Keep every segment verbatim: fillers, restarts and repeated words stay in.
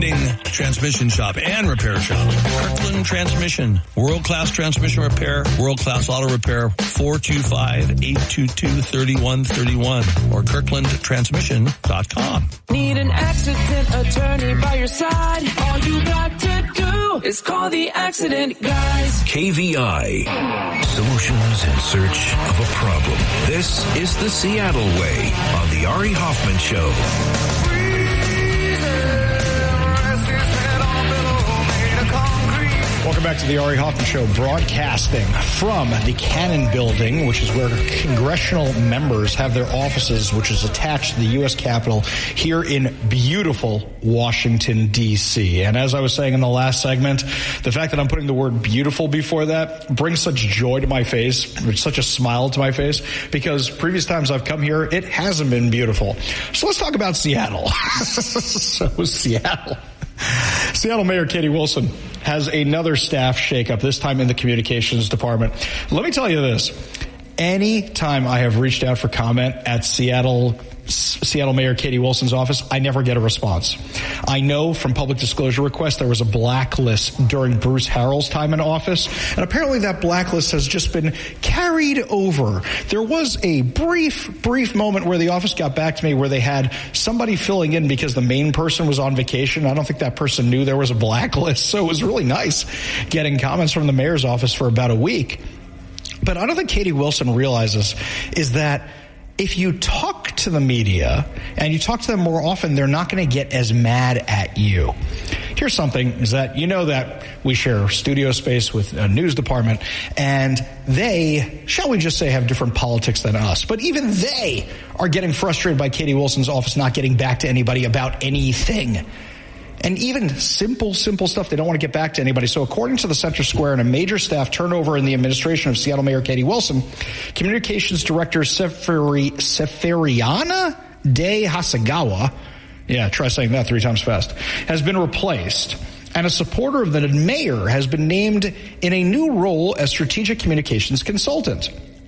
outstanding transmission shop and repair shop. Kirkland Transmission. World-class transmission repair, world-class auto repair, four two five, eight two two, three one three one or kirkland transmission dot com. Need an accident attorney by your side? All you got to do is call the accident guys. K V I. Solutions in search of a problem. This is the Seattle Way on the Ari Hoffman Show. Welcome back to the Ari Hoffman Show, broadcasting from the Cannon Building, which is where congressional members have their offices, which is attached to the U S Capitol here in beautiful Washington, D C. And as I was saying in the last segment, the fact that I'm putting the word beautiful before that brings such joy to my face, such a smile to my face, because previous times I've come here, it hasn't been beautiful. So let's talk about Seattle. So Seattle. Seattle Mayor Katie Wilson has another staff shakeup, this time in the communications department. Let me tell you this. Anytime I have reached out for comment at Seattle Seattle Mayor Katie Wilson's office, I never get a response. I know from public disclosure requests there was a blacklist during Bruce Harrell's time in office, and apparently that blacklist has just been carried over. There was a brief, brief moment where the office got back to me where they had somebody filling in because the main person was on vacation. I don't think that person knew there was a blacklist, so it was really nice getting comments from the mayor's office for about a week. But I don't think Katie Wilson realizes is that if you talk to the media and you talk to them more often, they're not going to get as mad at you. Here's something is that you know that we share studio space with a news department, and they, shall we just say, have different politics than us. But even they are getting frustrated by Katie Wilson's office not getting back to anybody about anything. And even simple, simple stuff, they don't want to get back to anybody. So according to the Center Square and a major staff turnover in the administration of Seattle Mayor Katie Wilson, Communications Director Seferi, Seferiana De Hasagawa, yeah, try saying that three times fast, has been replaced. And a supporter of the mayor has been named in a new role as strategic communications consultant.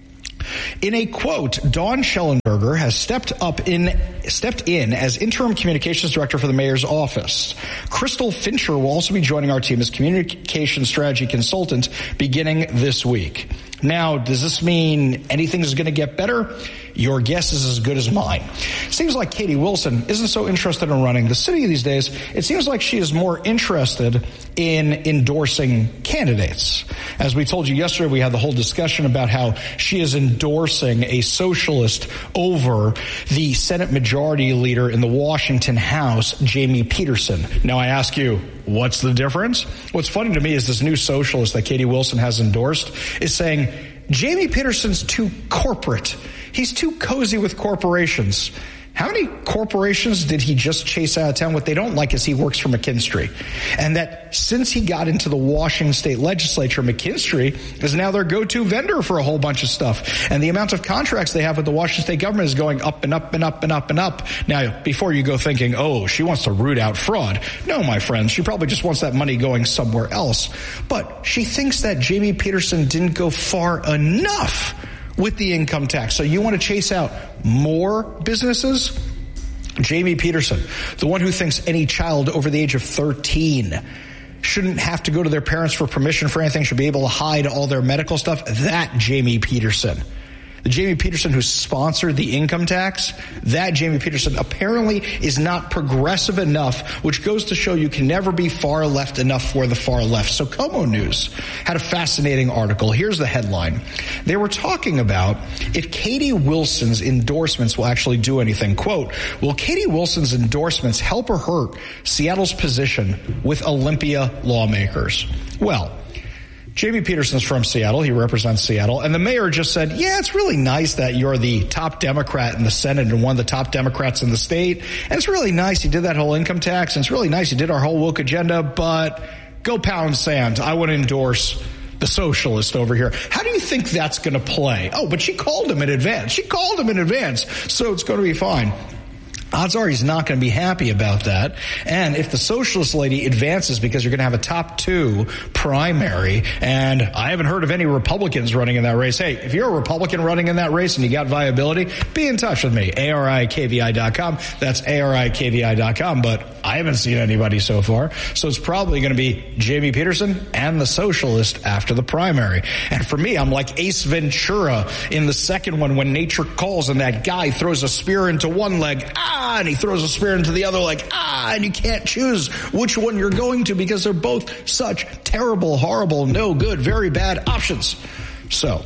In a quote, Dawn Schellenberger has stepped up in, stepped in as interim communications director for the mayor's office. Crystal Fincher will also be joining our team as communication strategy consultant beginning this week. Now, does this mean anything is going to get better? Your guess is as good as mine. Seems like Katie Wilson isn't so interested in running the city these days. It seems like she is more interested in endorsing candidates. As we told you yesterday, we had the whole discussion about how she is endorsing a socialist over the Senate Majority Leader in the Washington House, Jamie Peterson. Now, I ask you, what's the difference? What's funny to me is this new socialist that Katie Wilson has endorsed is saying, Jamie Peterson's too corporate. He's too cozy with corporations. How many corporations did he just chase out of town? What they don't like is he works for McKinstry. And that since he got into the Washington State Legislature, McKinstry is now their go-to vendor for a whole bunch of stuff. And the amount of contracts they have with the Washington State government is going up and up and up and up and up. Now, before you go thinking, oh, she wants to root out fraud. No, my friends, she probably just wants that money going somewhere else. But she thinks that Jamie Peterson didn't go far enough with the income tax. So you want to chase out more businesses? Jamie Peterson, the one who thinks any child over the age of thirteen shouldn't have to go to their parents for permission for anything, should be able to hide all their medical stuff. That Jamie Peterson. The Jamie Peterson who sponsored the income tax, that Jamie Peterson apparently is not progressive enough, which goes to show you can never be far left enough for the far left. So Como News had a fascinating article. Here's the headline. They were talking about if Katie Wilson's endorsements will actually do anything. Quote, will Katie Wilson's endorsements help or hurt Seattle's position with Olympia lawmakers? Well, Jamie Peterson's from Seattle. He represents Seattle. And the mayor just said, yeah, it's really nice that you're the top Democrat in the Senate and one of the top Democrats in the state. And it's really nice you did that whole income tax. And it's really nice you did our whole woke agenda. But go pound sand. I would endorse the socialist over here. How do you think that's going to play? Oh, but she called him in advance. She called him in advance. So it's going to be fine. Odds are he's not going to be happy about that. And if the socialist lady advances because you're going to have a top two primary, and I haven't heard of any Republicans running in that race. Hey, if you're a Republican running in that race and you got viability, be in touch with me. A R I K V I dot com. That's A R I K V I dot com. But I haven't seen anybody so far. So it's probably going to be Jamie Peterson and the socialist after the primary. And for me, I'm like Ace Ventura in the second one when nature calls and that guy throws a spear into one leg. Ah, and he throws a spear into the other leg. Ah, and you can't choose which one you're going to because they're both such terrible, horrible, no good, very bad options. So,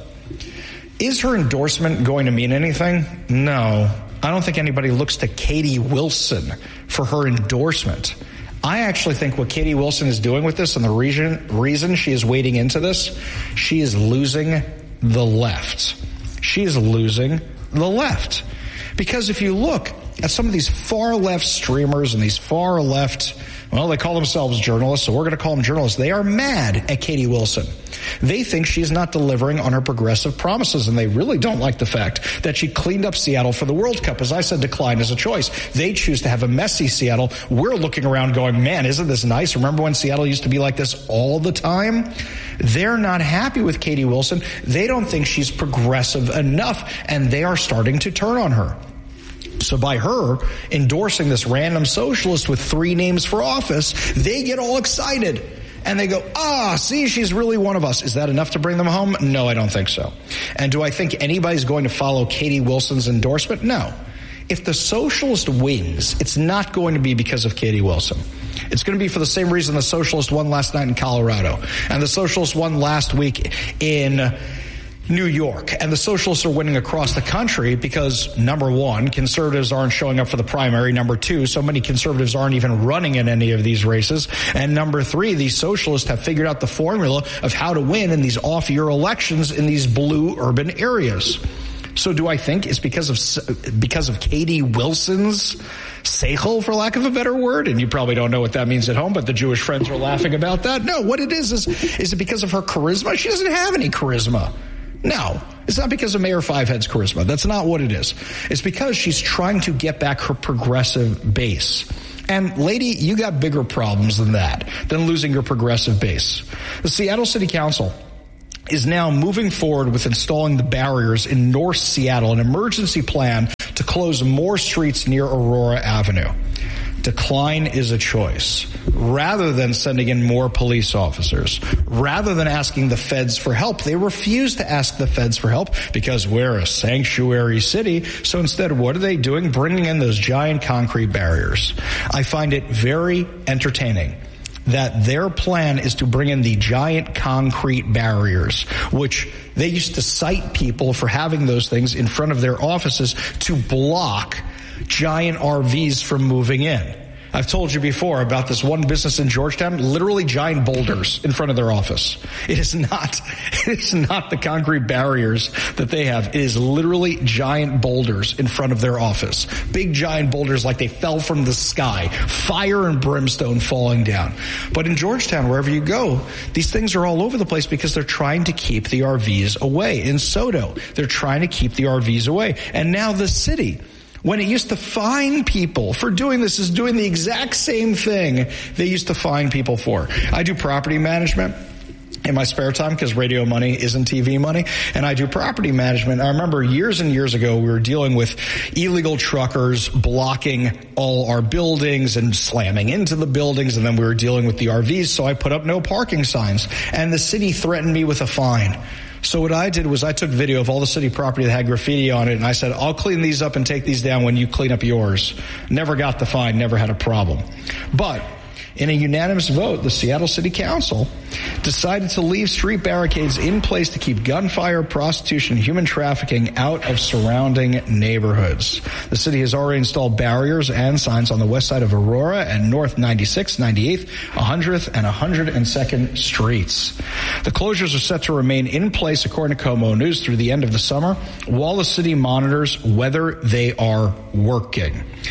is her endorsement going to mean anything? No. I don't think anybody looks to Katie Wilson for her endorsement. I actually think what Katie Wilson is doing with this and the reason, reason she is wading into this, she is losing the left. She is losing the left. Because if you look at some of these far left streamers and these far left, well, they call themselves journalists, so we're going to call them journalists. They are mad at Katie Wilson. They think she's not delivering on her progressive promises, and they really don't like the fact that she cleaned up Seattle for the World Cup. As I said, decline is a choice. They choose to have a messy Seattle. We're looking around going, man, isn't this nice? Remember when Seattle used to be like this all the time? They're not happy with Katie Wilson. They don't think she's progressive enough, and they are starting to turn on her. So by her endorsing this random socialist with three names for office, they get all excited. And they go, ah, see, she's really one of us. Is that enough to bring them home? No, I don't think so. And do I think anybody's going to follow Katie Wilson's endorsement? No. If the socialist wins, it's not going to be because of Katie Wilson. It's going to be for the same reason the socialist won last night in Colorado. And the socialist won last week in New York, and the socialists are winning across the country because, number one, conservatives aren't showing up for the primary. Number two, so many conservatives aren't even running in any of these races. And number three, these socialists have figured out the formula of how to win in these off-year elections in these blue urban areas. So do I think it's because of because of Katie Wilson's seichel, for lack of a better word? And you probably don't know what that means at home, but the Jewish friends are laughing about that. No, what it is is, is it because of her charisma? She doesn't have any charisma. No, it's not because of Mayor Fivehead's charisma. That's not what it is. It's because she's trying to get back her progressive base. And lady, you got bigger problems than that, than losing your progressive base. The Seattle City Council is now moving forward with installing the barriers in North Seattle, an emergency plan to close more streets near Aurora Avenue. Decline is a choice. Rather than sending in more police officers, rather than asking the feds for help, they refuse to ask the feds for help because we're a sanctuary city. So instead, what are they doing? Bringing in those giant concrete barriers. I find it very entertaining that their plan is to bring in the giant concrete barriers, which they used to cite people for having those things in front of their offices to block giant R Vs from moving in. I've told you before about this one business in Georgetown, literally giant boulders in front of their office. It is not, it is not the concrete barriers that they have. It is literally giant boulders in front of their office. Big giant boulders like they fell from the sky. Fire and brimstone falling down. But in Georgetown, wherever you go, these things are all over the place because they're trying to keep the R Vs away. In Soto, they're trying to keep the R Vs away. And now the city, when it used to fine people for doing this, is doing the exact same thing they used to fine people for. I do property management in my spare time because radio money isn't T V money, and I do property management. I remember years and years ago we were dealing with illegal truckers blocking all our buildings and slamming into the buildings, and then we were dealing with the R Vs, so I put up no parking signs, and the city threatened me with a fine. So what I did was I took video of all the city property that had graffiti on it, and I said, I'll clean these up and take these down when you clean up yours. Never got the fine, never had a problem. But in a unanimous vote, the Seattle City Council decided to leave street barricades in place to keep gunfire, prostitution, and human trafficking out of surrounding neighborhoods. The city has already installed barriers and signs on the west side of Aurora and North ninety-sixth, ninety-eighth, one hundredth, and one hundred second streets. The closures are set to remain in place, according to Como News, through the end of the summer, while the city monitors whether they are working.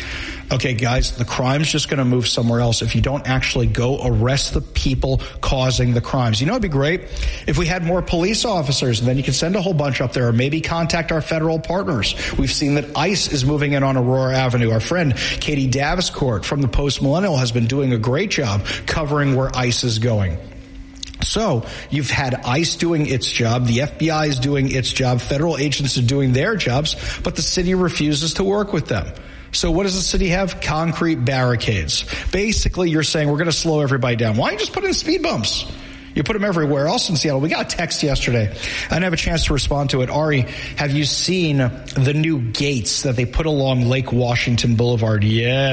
Okay, guys, the crime's just going to move somewhere else if you don't actually go arrest the people causing the crimes. You know, it'd be great if we had more police officers, and then you could send a whole bunch up there, or maybe contact our federal partners. We've seen that ICE is moving in on Aurora Avenue. Our friend Katie Daviscourt from the Post Millennial has been doing a great job covering where ICE is going. So you've had ICE doing its job, the F B I is doing its job, federal agents are doing their jobs, but the city refuses to work with them. So what does the city have? Concrete barricades. Basically, you're saying we're going to slow everybody down. Why don't you just put in speed bumps? You put them everywhere else in Seattle. We got a text yesterday. I didn't have a chance to respond to it. Ari, have you seen the new gates that they put along Lake Washington Boulevard?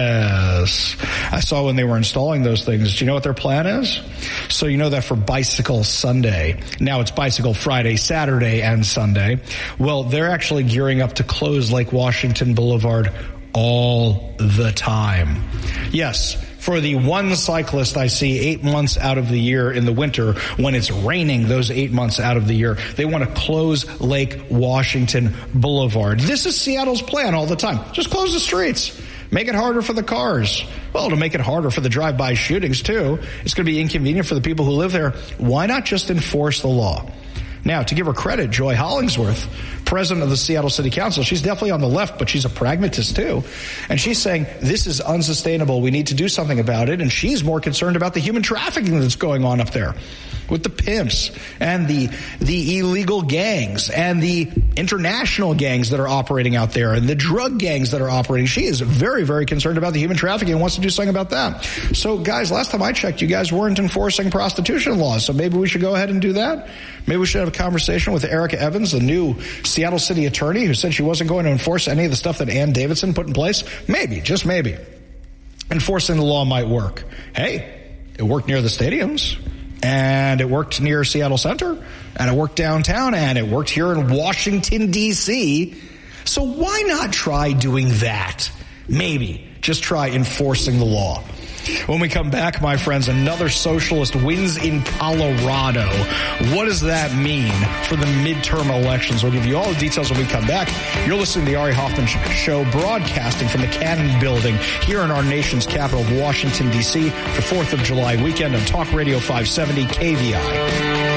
Yes. I saw when they were installing those things. Do you know what their plan is? So you know that for Bicycle Sunday, now it's Bicycle Friday, Saturday, and Sunday. Well, they're actually gearing up to close Lake Washington Boulevard all the time. Yes, for the one cyclist I see eight months out of the year in the winter when it's raining, those eight months out of the year, they want to close Lake Washington Boulevard. This is Seattle's plan all the time. Just close the streets. Make it harder for the cars. Well, to make it harder for the drive-by shootings, too. It's going to be inconvenient for the people who live there. Why not just enforce the law? Now, to give her credit, Joy Hollingsworth, president of the Seattle City Council, she's definitely on the left, but she's a pragmatist too. And she's saying this is unsustainable. We need to do something about it. And she's more concerned about the human trafficking that's going on up there with the pimps and the the illegal gangs and the international gangs that are operating out there and the drug gangs that are operating. She is very, very concerned about the human trafficking and wants to do something about that. So, guys, last time I checked, you guys weren't enforcing prostitution laws. So maybe we should go ahead and do that. Maybe we should have a conversation with Erica Evans, the new Seattle City attorney, who said she wasn't going to enforce any of the stuff that Ann Davidson put in place. Maybe, just maybe, enforcing the law might work. Hey, it worked near the stadiums, and it worked near Seattle Center, and it worked downtown, and it worked here in Washington, D C So why not try doing that? Maybe. Just try enforcing the law. When we come back, my friends, another socialist wins in Colorado. What does that mean for the midterm elections? We'll give you all the details when we come back. You're listening to the Ari Hoffman Show, broadcasting from the Cannon Building here in our nation's capital of Washington, D C for fourth of July weekend on Talk Radio five seventy K V I.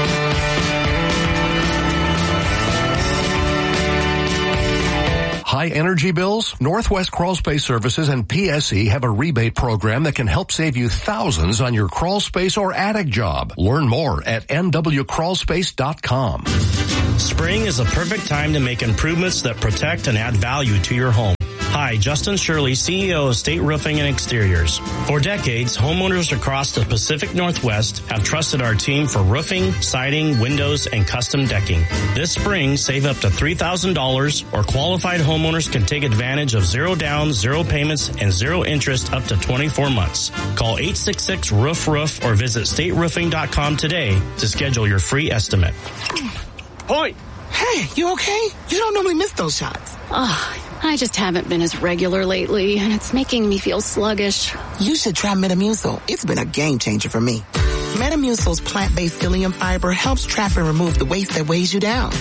High energy bills? Northwest Crawl Space Services and P S E have a rebate program that can help save you thousands on your crawl space or attic job. Learn more at n w crawl space dot com. Spring is a perfect time to make improvements that protect and add value to your home. Hi, Justin Shirley, C E O of State Roofing and Exteriors. For decades, homeowners across the Pacific Northwest have trusted our team for roofing, siding, windows, and custom decking. This spring, save up to three thousand dollars, or qualified homeowners can take advantage of zero down, zero payments, and zero interest up to twenty-four months. Call eight six six, roof roof or visit state roofing dot com today to schedule your free estimate. Point! Hey, you okay? You don't normally miss those shots. Oh, I just haven't been as regular lately, and it's making me feel sluggish. You should try Metamucil. It's been a game changer for me. Metamucil's plant-based psyllium fiber helps trap and remove the waste that weighs you down.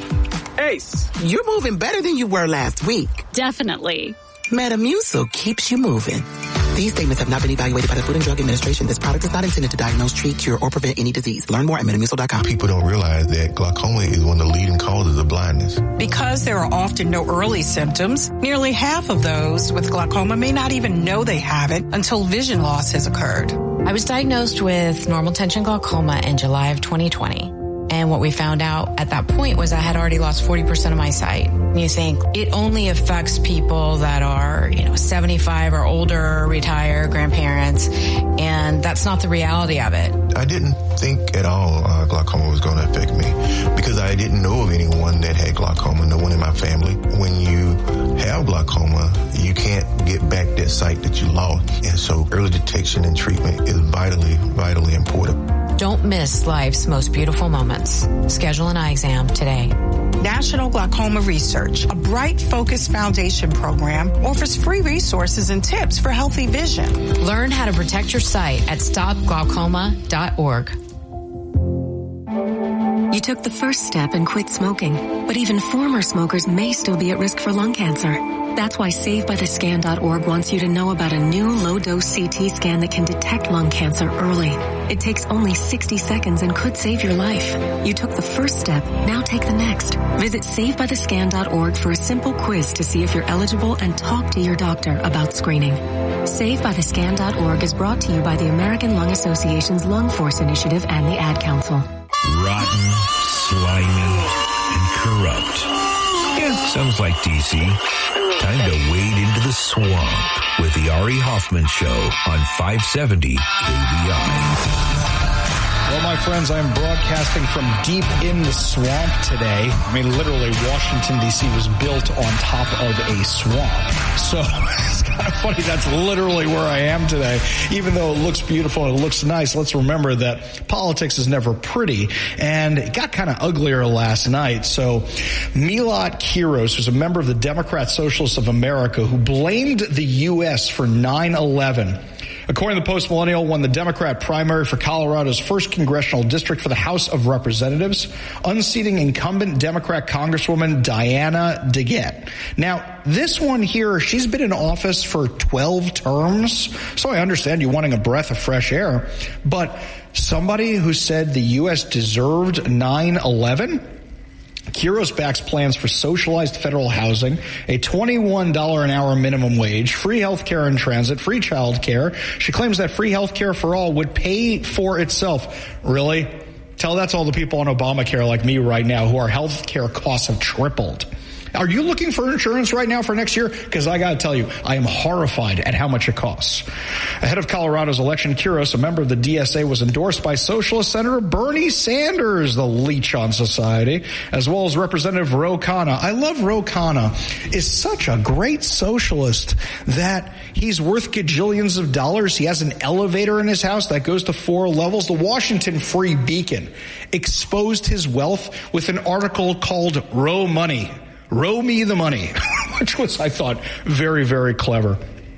Ace, you're moving better than you were last week. Definitely. Metamucil keeps you moving. These statements have not been evaluated by the Food and Drug Administration. This product is not intended to diagnose, treat, cure, or prevent any disease. Learn more at metamucil dot com. People don't realize that glaucoma is one of the leading causes of blindness. Because there are often no early symptoms, nearly half of those with glaucoma may not even know they have it until vision loss has occurred. I was diagnosed with normal tension glaucoma in July of twenty twenty. And what we found out at that point was I had already lost forty percent of my sight. And you think it only affects people that are, you know, seventy-five or older, retired, grandparents. And that's not the reality of it. I didn't think at all uh, glaucoma was going to affect me because I didn't know of anyone that had glaucoma, no one in my family. When you have glaucoma, you can't get back that sight that you lost. And so early detection and treatment is vitally, vitally important. Don't miss life's most beautiful moments. Schedule an eye exam today. National Glaucoma Research, a Bright Focus Foundation program, offers free resources and tips for healthy vision. Learn how to protect your sight at stop glaucoma dot org. You took the first step and quit smoking, but even former smokers may still be at risk for lung cancer. That's why save by the scan dot org wants you to know about a new low-dose C T scan that can detect lung cancer early. It takes only sixty seconds and could save your life. You took the first step, now take the next. Visit save by the scan dot org for a simple quiz to see if you're eligible and talk to your doctor about screening. save by the scan dot org is brought to you by the American Lung Association's Lung Force Initiative and the Ad Council. Rotten, slimy, and corrupt. Yeah, sounds like D C. Time to wade into the swamp with the Ari Hoffman Show on five seventy K V I. Well, my friends, I'm broadcasting from deep in the swamp today. I mean, literally, Washington, D C was built on top of a swamp. So it's kind of funny. That's literally where I am today. Even though it looks beautiful and it looks nice, let's remember that politics is never pretty. And it got kind of uglier last night. So Milot Quiros, who's a member of the Democrat Socialists of America, who blamed the U S for nine eleven, according to the Post Millennial, won the Democrat primary for Colorado's first congressional district for the House of Representatives, unseating incumbent Democrat Congresswoman Diana DeGette. Now, this one here, she's been in office for twelve terms, so I understand you wanting a breath of fresh air, but somebody who said the U S deserved nine eleven? Quiros backs plans for socialized federal housing, a twenty-one dollars an hour minimum wage, free health care in transit, free child care. She claims that free health care for all would pay for itself. Really? Tell that to all the people on Obamacare like me right now who our health care costs have tripled. Are you looking for insurance right now for next year? Because I got to tell you, I am horrified at how much it costs. Ahead of Colorado's election, Quiros, a member of the D S A, was endorsed by Socialist Senator Bernie Sanders, the leech on society, as well as Representative Ro Khanna. I love Ro Khanna. Is such a great socialist that he's worth gajillions of dollars. He has an elevator in his house that goes to four levels. The Washington Free Beacon exposed his wealth with an article called Ro Money. Row me the money, which was, I thought, very, very clever.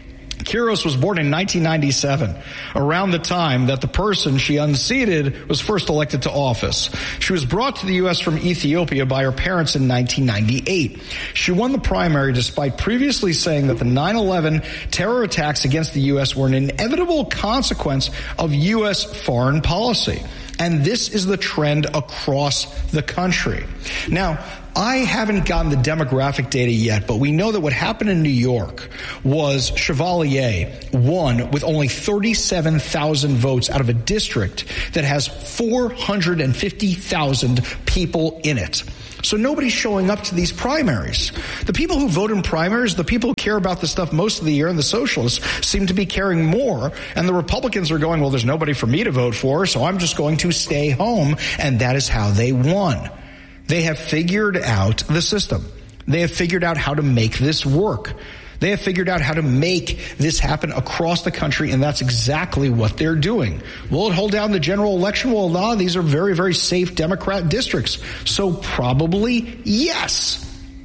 Quiros was born in nineteen ninety-seven, around the time that the person she unseated was first elected to office. She was brought to the U S from Ethiopia by her parents in nineteen ninety-eight. She won the primary despite previously saying that the nine eleven terror attacks against the U S were an inevitable consequence of U S foreign policy. And this is the trend across the country. Now, I haven't gotten the demographic data yet, but we know that what happened in New York was Chevalier won with only thirty-seven thousand votes out of a district that has four hundred fifty thousand people in it. So nobody's showing up to these primaries. The people who vote in primaries, the people who care about this stuff most of the year, and the socialists seem to be caring more. And the Republicans are going, well, there's nobody for me to vote for, so I'm just going to stay home. And that is how they won. They have figured out the system. They have figured out how to make this work. They have figured out how to make this happen across the country, and that's exactly what they're doing. Will it hold down the general election? Well, no, these are very, very safe Democrat districts. So probably yes.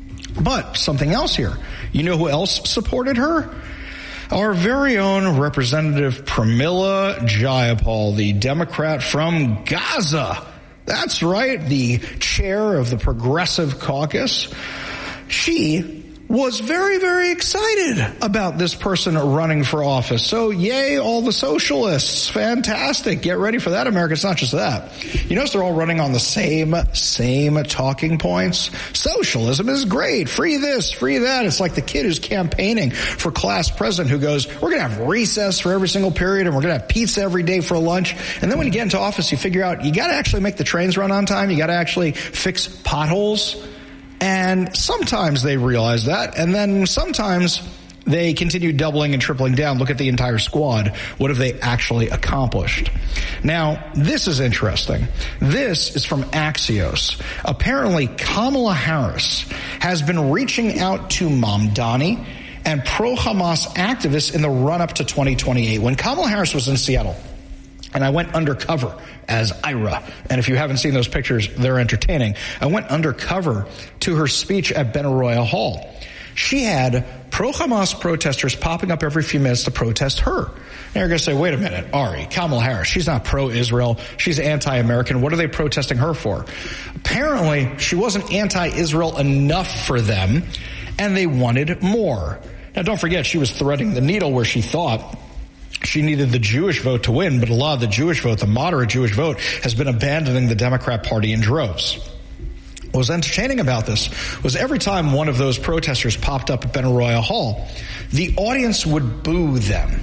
But something else here. You know who else supported her? Our very own Representative Pramila Jayapal, the Democrat from Gaza. That's right, the chair of the Progressive Caucus. She was very, very excited about this person running for office. So yay, all the socialists. Fantastic. Get ready for that, America. It's not just that. You notice they're all running on the same, same talking points. Socialism is great. Free this, free that. It's like the kid who's campaigning for class president who goes, we're going to have recess for every single period and we're going to have pizza every day for lunch. And then when you get into office, you figure out you got to actually make the trains run on time. You got to actually fix potholes. And sometimes they realize that, and then sometimes they continue doubling and tripling down. Look at the entire squad. What have they actually accomplished? Now, this is interesting. This is from Axios. Apparently, Kamala Harris has been reaching out to Mamdani and pro-Hamas activists in the run-up to twenty twenty-eight. When Kamala Harris was in Seattle, and I went undercover as Ira. And if you haven't seen those pictures, they're entertaining. I went undercover to her speech at Benaroya Hall. she had pro-Hamas protesters popping up every few minutes to protest her. Now you're going to say, wait a minute, Ari, Kamala Harris, she's not pro-Israel. She's anti-American. What are they protesting her for? Apparently, she wasn't anti-Israel enough for them, and they wanted more. Now, don't forget, she was threading the needle where she thought she needed the Jewish vote to win, but a lot of the Jewish vote, the moderate Jewish vote, has been abandoning the Democrat Party in droves. What was entertaining about this was every time one of those protesters popped up at Benaroya Hall, the audience would boo them.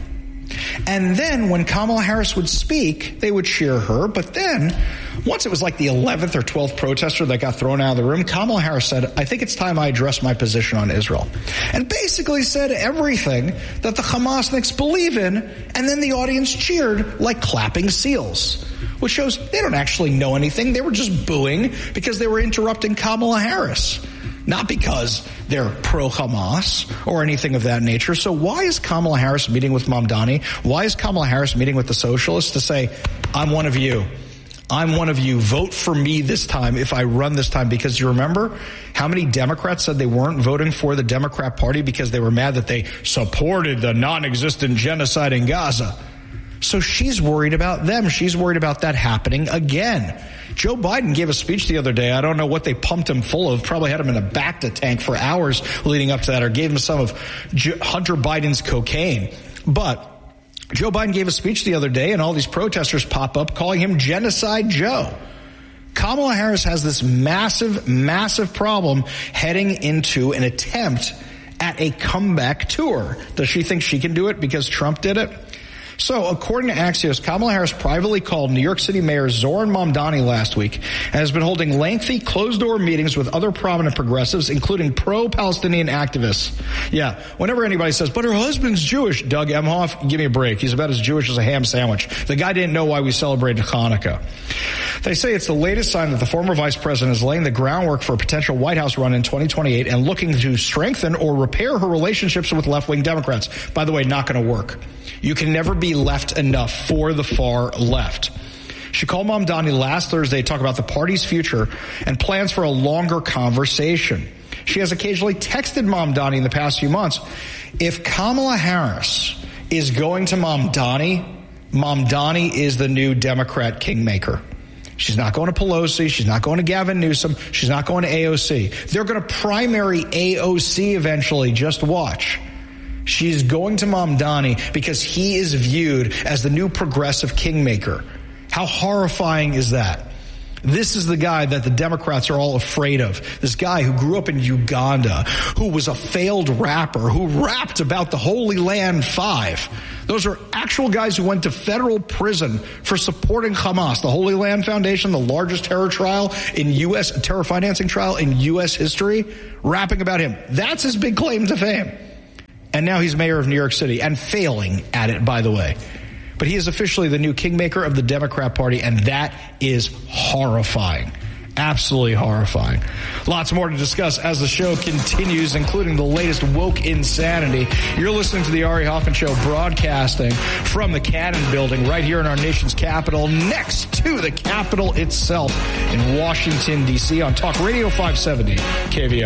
And then when Kamala Harris would speak, they would cheer her. But then, once it was like the eleventh or twelfth protester that got thrown out of the room, Kamala Harris said, I think it's time I address my position on Israel. And basically said everything that the Hamasniks believe in, and then the audience cheered like clapping seals, which shows they don't actually know anything. They were just booing because they were interrupting Kamala Harris. Not because they're pro-Hamas or anything of that nature. So why is Kamala Harris meeting with Mamdani? Why is Kamala Harris meeting with the socialists to say, I'm one of you. I'm one of you. Vote for me this time if I run this time. Because you remember how many Democrats said they weren't voting for the Democrat Party because they were mad that they supported the non-existent genocide in Gaza. So she's worried about them. She's worried about that happening again. Joe Biden gave a speech the other day. I don't know what they pumped him full of. Probably had him in a Bacta tank for hours leading up to that, or gave him some of J- Hunter Biden's cocaine. But Joe Biden gave a speech the other day, and all these protesters pop up calling him Genocide Joe. Kamala Harris has this massive, massive problem heading into an attempt at a comeback tour. Does she think she can do it because Trump did it? So, according to Axios, Kamala Harris privately called New York City Mayor Zohran Mamdani last week and has been holding lengthy closed-door meetings with other prominent progressives, including pro-Palestinian activists. Yeah, whenever anybody says, but her husband's Jewish, Doug Emhoff, give me a break. He's about as Jewish as a ham sandwich. The guy didn't know why we celebrated Hanukkah. They say it's the latest sign that the former vice president is laying the groundwork for a potential White House run in twenty twenty-eight and looking to strengthen or repair her relationships with left-wing Democrats. By the way, not going to work. You can never be left enough for the far left. She called Mamdani last Thursday to talk about the party's future and plans for a longer conversation. She has occasionally texted Mamdani in the past few months. If Kamala Harris is going to Mamdani, Mamdani is the new Democrat kingmaker. She's not going to Pelosi. She's not going to Gavin Newsom. She's not going to A O C. They're going to primary A O C eventually. Just watch. She's going to Mamdani because he is viewed as the new progressive kingmaker. How horrifying is that? This is the guy that the Democrats are all afraid of. This guy who grew up in Uganda, who was a failed rapper, who rapped about the Holy Land Five. Those are actual guys who went to federal prison for supporting Hamas, the Holy Land Foundation, the largest terror trial in U S terror financing trial in U S history, rapping about him. That's his big claim to fame. And now he's mayor of New York City and failing at it, by the way. But he is officially the new kingmaker of the Democrat Party, and that is horrifying. Absolutely horrifying. Lots more to discuss as the show continues, including the latest woke insanity. You're listening to the Ari Hoffman Show, broadcasting from the Cannon Building right here in our nation's capital, next to the Capitol itself in Washington, D C on Talk Radio five seventy K V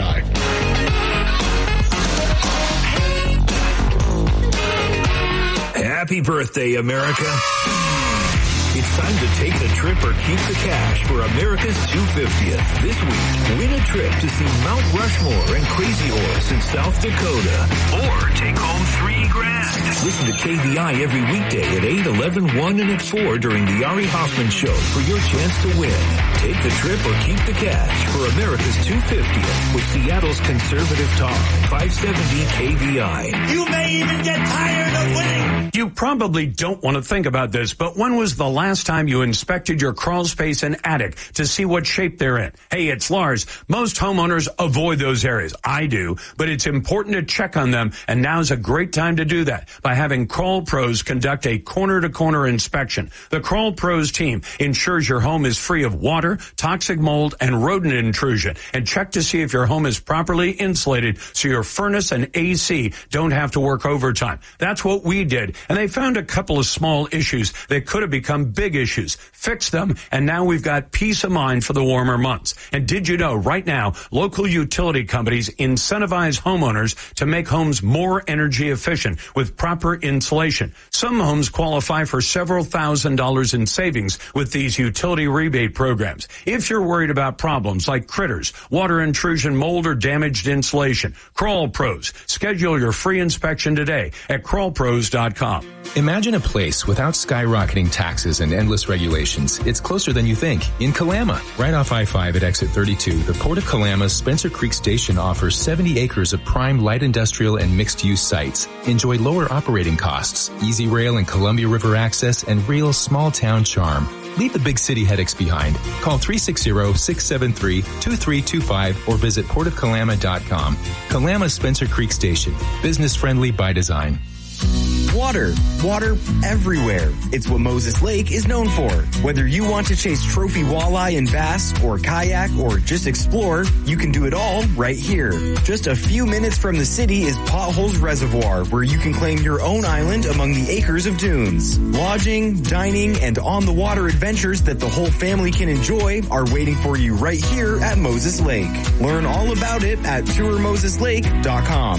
I. Happy birthday, America. It's time to take the trip or keep the cash for America's two hundred fiftieth. This week, win a trip to see Mount Rushmore and Crazy Horse in South Dakota. Or take home three grand. Listen to K V I every weekday at eight, eleven, one, and at four during the Ari Hoffman Show for your chance to win. Take the trip or keep the cash for America's two hundred fiftieth with Seattle's conservative talk, five seventy K V I. You may even get tired of winning. You probably don't want to think about this, but when was the last time you inspected your crawl space and attic to see what shape they're in? Hey, it's Lars. Most homeowners avoid those areas. I do, but it's important to check on them, and now's a great time to do that by having Crawl Pros conduct a corner-to-corner inspection. The Crawl Pros team ensures your home is free of water, fire, toxic mold, and rodent intrusion. And check to see if your home is properly insulated so your furnace and A C don't have to work overtime. That's what we did. And they found a couple of small issues that could have become big issues. Fixed them, and now we've got peace of mind for the warmer months. And did you know right now, local utility companies incentivize homeowners to make homes more energy efficient with proper insulation. Some homes qualify for several thousand dollars in savings with these utility rebate programs. If you're worried about problems like critters, water intrusion, mold, or damaged insulation, Crawl Pros. Schedule your free inspection today at crawl pros dot com. Imagine a place without skyrocketing taxes and endless regulations. It's closer than you think. In Kalama, right off I five at exit thirty-two, the Port of Kalama's Spencer Creek Station offers seventy acres of prime light industrial and mixed-use sites. Enjoy lower operating costs, easy rail and Columbia River access, and real small-town charm. Leave the big city headaches behind. Call three six zero, six seven three, two three two five or visit port of kalama dot com. Kalama Spencer Creek Station. Business-friendly by design. Water. Water everywhere. It's what Moses Lake is known for. Whether you want to chase trophy walleye and bass, or kayak, or just explore, you can do it all right here. Just a few minutes from the city is Potholes Reservoir, where you can claim your own island among the acres of dunes. Lodging, dining, and on-the-water adventures that the whole family can enjoy are waiting for you right here at Moses Lake. Learn all about it at tour moses lake dot com.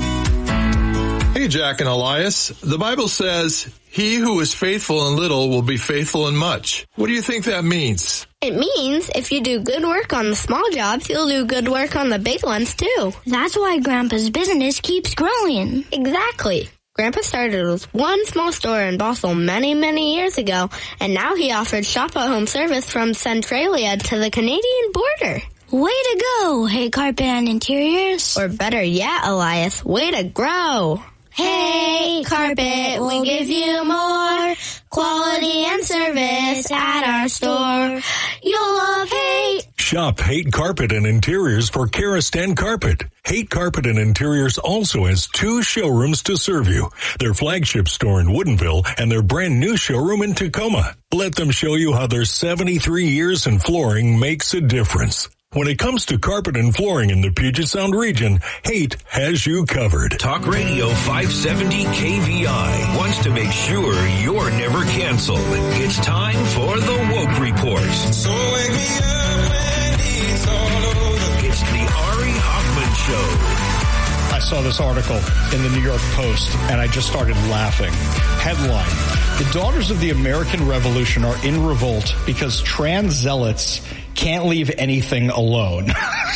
Hey, Jack and Elias. The Bible says, he who is faithful in little will be faithful in much. What do you think that means? It means if you do good work on the small jobs, you'll do good work on the big ones, too. That's why Grandpa's business keeps growing. Exactly. Grandpa started with one small store in Bothell many, many years ago, and now he offers shop-at-home service from Centralia to the Canadian border. Way to go, Hey Carpet and Interiors. Or better yet, Elias, way to grow. Hey Carpet, we give you more quality and service at our store. You'll love Haight. Shop Haight Carpet and Interiors for Karastan Carpet. Haight Carpet and Interiors also has two showrooms to serve you. Their flagship store in Woodinville and their brand new showroom in Tacoma. Let them show you how their seventy-three years in flooring makes a difference. When it comes to carpet and flooring in the Puget Sound region, Haight has you covered. Talk Radio five seventy K V I wants to make sure you're never canceled. It's time for the Woke Report. So wake me up when it's all over. It's the Ari Hoffman Show. I saw this article in the New York Post, and I just started laughing. Headline: The daughters of the American Revolution are in revolt because trans zealots can't leave anything alone.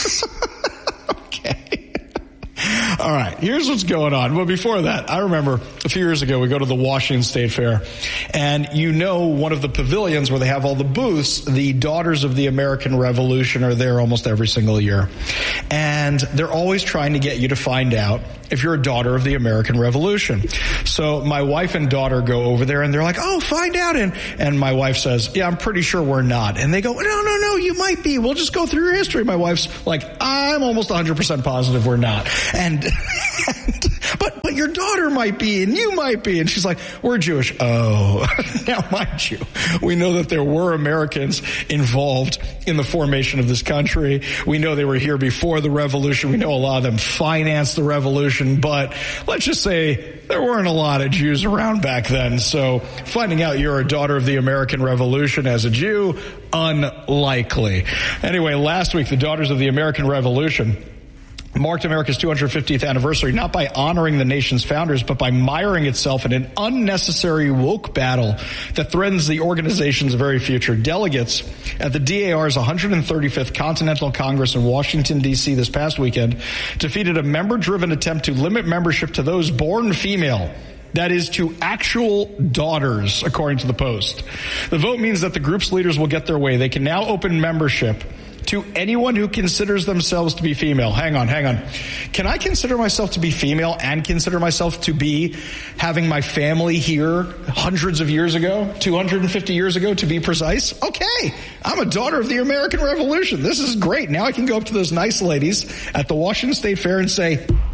Okay. All right, here's what's going on. But before that, I remember a few years ago, we go to the Washington State Fair, and you know one of the pavilions where they have all the booths, the Daughters of the American Revolution are there almost every single year. And they're always trying to get you to find out if you're a daughter of the American Revolution. So my wife and daughter go over there, and they're like, oh, find out. And, and my wife says, yeah, I'm pretty sure we're not. And they go, no, no, no, you might be. We'll just go through your history. My wife's like, I'm almost one hundred percent positive we're not. And, and but, but your daughter might be, and you might be. And she's like, we're Jewish. Oh, now mind you, we know that there were Americans involved in the formation of this country. We know they were here before the revolution. We know a lot of them financed the revolution, but let's just say there weren't a lot of Jews around back then. So finding out you're a daughter of the American Revolution as a Jew, unlikely. Anyway, last week, the Daughters of the American Revolution marked America's two hundred fiftieth anniversary, not by honoring the nation's founders, but by miring itself in an unnecessary woke battle that threatens the organization's very future. Delegates at the D A R's one hundred thirty-fifth Continental Congress in Washington, D C this past weekend defeated a member-driven attempt to limit membership to those born female. That is, to actual daughters, according to the Post. The vote means that the group's leaders will get their way. They can now open membership to anyone who considers themselves to be female. Hang on, hang on. Can I consider myself to be female and consider myself to be having my family here hundreds of years ago, two hundred fifty years ago to be precise? Okay, I'm a daughter of the American Revolution. This is great. Now I can go up to those nice ladies at the Washington State Fair and say,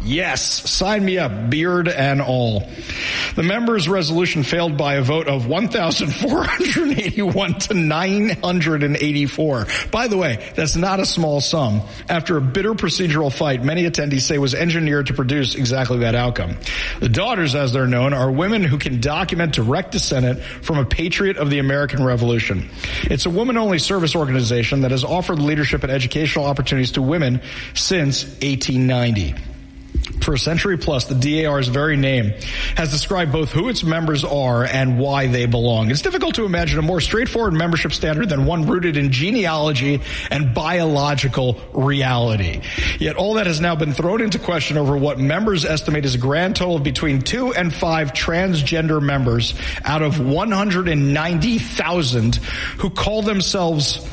Yes, sign me up, beard and all. The members' resolution failed by a vote of one thousand four hundred eighty-one to nine hundred eighty-four. By the way, that's not a small sum. After a bitter procedural fight, many attendees say was engineered to produce exactly that outcome. The Daughters, as they're known, are women who can document direct descent from a patriot of the American Revolution. It's a woman-only service organization that has offered leadership and educational opportunities to women since eighteen ninety. For a century plus, the D A R's very name has described both who its members are and why they belong. It's difficult to imagine a more straightforward membership standard than one rooted in genealogy and biological reality. Yet all that has now been thrown into question over what members estimate is a grand total of between two and five transgender members out of one hundred ninety thousand who call themselves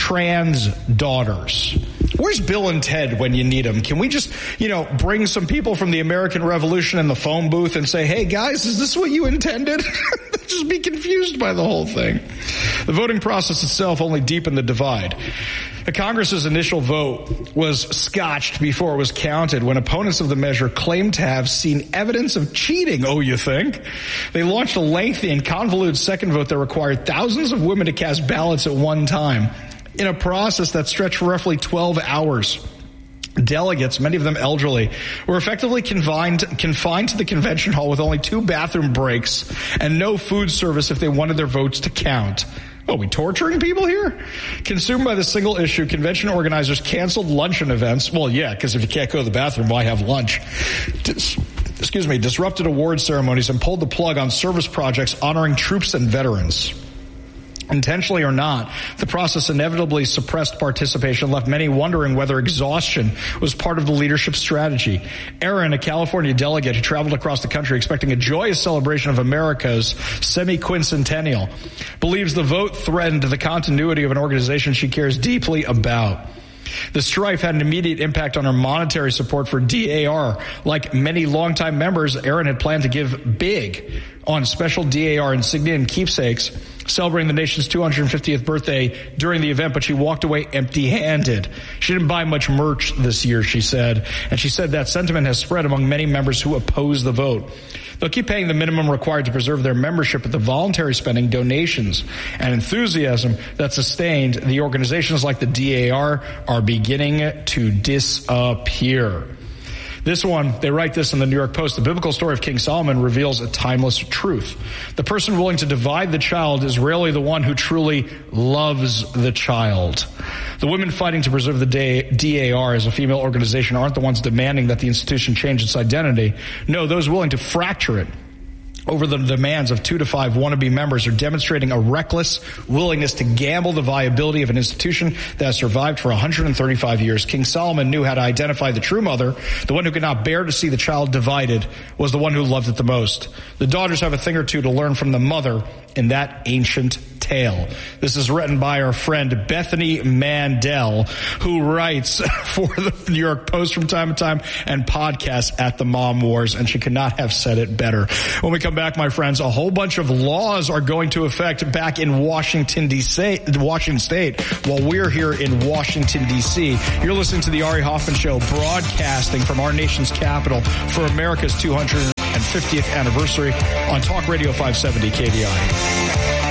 trans daughters. Where's Bill and Ted when you need them? Can we just, you know, bring some people from the American Revolution in the phone booth and say, hey guys, is this what you intended? Just be confused by the whole thing. The voting process itself only deepened the divide. The Congress's initial vote was scotched before it was counted when opponents of the measure claimed to have seen evidence of cheating, oh, you think? They launched a lengthy and convoluted second vote that required thousands of women to cast ballots at one time in a process that stretched for roughly twelve hours. Delegates, many of them elderly, were effectively confined, confined to the convention hall with only two bathroom breaks and no food service if they wanted their votes to count. Oh, are we torturing people here? Consumed by the single issue, convention organizers canceled luncheon events. Well, yeah, because if you can't go to the bathroom, why have lunch? Dis- excuse me, disrupted award ceremonies and pulled the plug on service projects honoring troops and veterans. Intentionally or not, the process inevitably suppressed participation, left many wondering whether exhaustion was part of the leadership strategy. Aaron, a California delegate who traveled across the country expecting a joyous celebration of America's semi-quincentennial, believes the vote threatened the continuity of an organization she cares deeply about. The strife had an immediate impact on her monetary support for D A R. Like many longtime members, Aaron had planned to give big on special D A R insignia and keepsakes, celebrating the nation's two hundred fiftieth birthday during the event, but she walked away empty-handed. She didn't buy much merch this year, she said, and she said that sentiment has spread among many members who oppose the vote. They'll keep paying the minimum required to preserve their membership, but the voluntary spending, donations, and enthusiasm that sustained the organizations like the D A R are beginning to disappear. This one, they write this in the New York Post. The biblical story of King Solomon reveals a timeless truth. The person willing to divide the child is rarely the one who truly loves the child. The women fighting to preserve the D A R as a female organization aren't the ones demanding that the institution change its identity. No, those willing to fracture it over the demands of two to five wannabe members are demonstrating a reckless willingness to gamble the viability of an institution that has survived for one hundred thirty-five years. King Solomon knew how to identify the true mother. The one who could not bear to see the child divided was the one who loved it the most. The daughters have a thing or two to learn from the mother in that ancient tale. This is written by our friend Bethany Mandel, who writes for the New York Post from time to time and podcasts at the Mom Wars, and she could not have said it better. When we come back, my friends, a whole bunch of laws are going to affect back in Washington, D C, Washington State, while we're here in Washington, D C. You're listening to the Ari Hoffman Show, broadcasting from our nation's capital for America's two hundred fiftieth anniversary on Talk Radio five seventy K V I.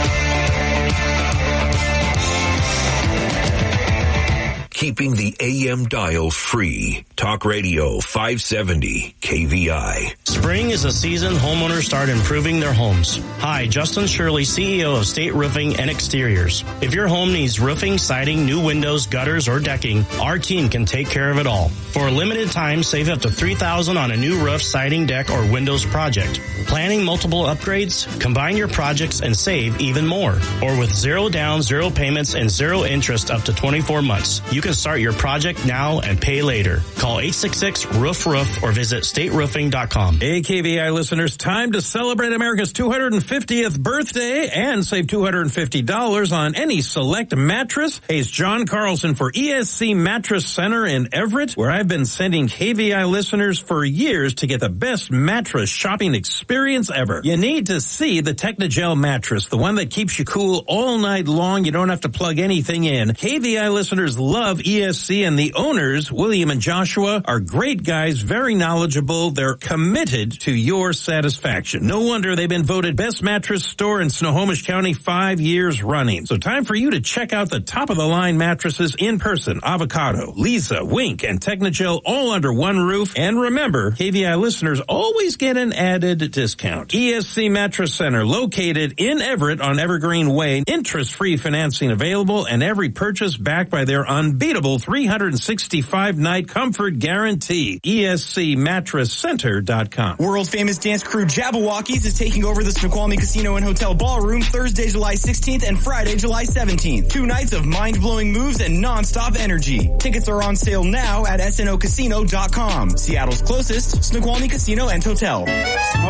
Keeping the A M dial free. Talk Radio five seventy K V I. Spring is a season homeowners start improving their homes. Hi, Justin Shirley, C E O of State Roofing and Exteriors. If your home needs roofing, siding, new windows, gutters, or decking, our team can take care of it all. For a limited time, save up to three thousand dollars on a new roof, siding, deck, or windows project. Planning multiple upgrades? Combine your projects and save even more. Or with zero down, zero payments, and zero interest up to twenty-four months. You can start your project now and pay later. Call eight six six, roof roof or visit state roofing dot com. Hey, K V I listeners, time to celebrate America's two hundred fiftieth birthday and save two hundred fifty dollars on any select mattress. Hey, it's John Carlson for E S C Mattress Center in Everett, where I've been sending K V I listeners for years to get the best mattress shopping experience ever. You need to see the Technogel mattress, the one that keeps you cool all night long. You don't have to plug anything in. K V I listeners love love E S C, and the owners, William and Joshua, are great guys, very knowledgeable. They're committed to your satisfaction. No wonder they've been voted best mattress store in Snohomish County five years running. So time for you to check out the top-of-the-line mattresses in person. Avocado, Lisa, Wink, and Technogel all under one roof. And remember, K V I listeners always get an added discount. E S C Mattress Center, located in Everett on Evergreen Way. Interest-free financing available, and every purchase backed by their unbeatable three hundred sixty-five night comfort guarantee. E S C mattress center dot com. World famous dance crew Jabberwockies is taking over the Snoqualmie Casino and Hotel Ballroom Thursday, July sixteenth and Friday, July seventeenth. Two nights of mind-blowing moves and non-stop energy. Tickets are on sale now at S N O casino dot com. Seattle's closest Snoqualmie Casino and Hotel.